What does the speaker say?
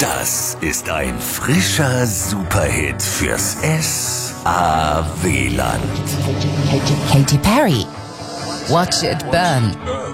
ist ein frischer Superhit fürs S.A.W.Land. Katy Perry. Watch it burn.